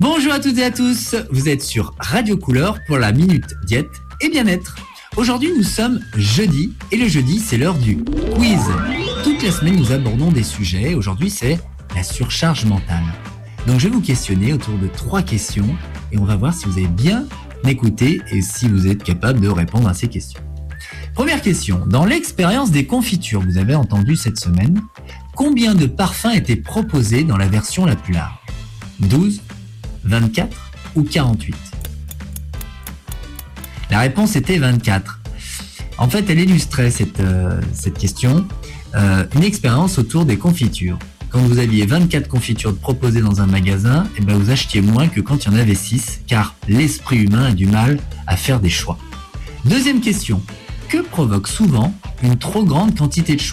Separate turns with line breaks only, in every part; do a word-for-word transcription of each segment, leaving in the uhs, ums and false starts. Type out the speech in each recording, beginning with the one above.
Bonjour à toutes et à tous, vous êtes sur Radio Couleur pour la Minute Diète et Bien-être. Aujourd'hui nous sommes jeudi et le jeudi c'est l'heure du quiz. Toute la semaine nous abordons des sujets, aujourd'hui c'est la surcharge mentale. Donc je vais vous questionner autour de trois questions et on va voir si vous avez bien écouté et si vous êtes capable de répondre à ces questions. Première question, dans l'expérience des confitures que vous avez entendu cette semaine, combien de parfums étaient proposés dans la version la plus large ? douze, vingt-quatre ou quarante-huit ? La réponse était vingt-quatre. En fait, elle illustrait cette, euh, cette question, euh, une expérience autour des confitures. Quand vous aviez vingt-quatre confitures proposées dans un magasin, eh ben vous achetiez moins que quand il y en avait six, car l'esprit humain a du mal à faire des choix. Deuxième question, que provoque souvent une trop grande quantité de choix ?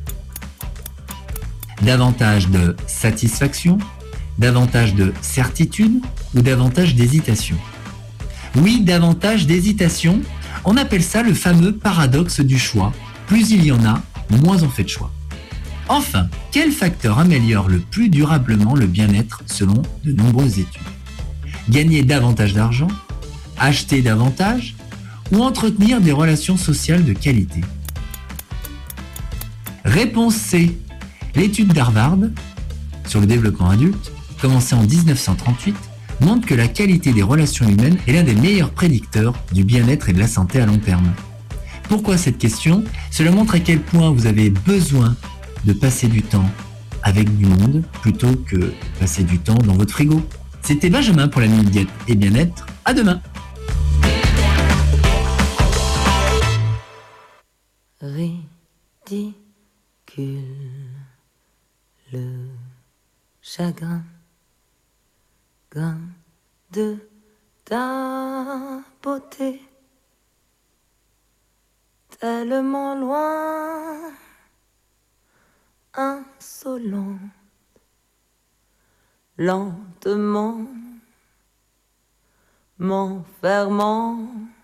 Davantage de satisfaction, davantage de certitude ou davantage d'hésitation ? Oui, davantage d'hésitation. On appelle ça le fameux paradoxe du choix. Plus il y en a, moins on fait de choix. Enfin, quel facteur améliore le plus durablement le bien-être selon de nombreuses études ? Gagner davantage d'argent, acheter davantage ou entretenir des relations sociales de qualité ? Réponse C. L'étude d'Harvard sur le développement adulte, commencée en dix-neuf cent trente-huit, montre que la qualité des relations humaines est l'un des meilleurs prédicteurs du bien-être et de la santé à long terme. Pourquoi cette question ? Cela montre à quel point vous avez besoin de passer du temps avec du monde plutôt que de passer du temps dans votre frigo. C'était Benjamin pour la Minute Diète et Bien-être. À demain.
Ridicule, le chagrin, grain de ta beauté, tellement loin, insolente, lentement, m'enfermant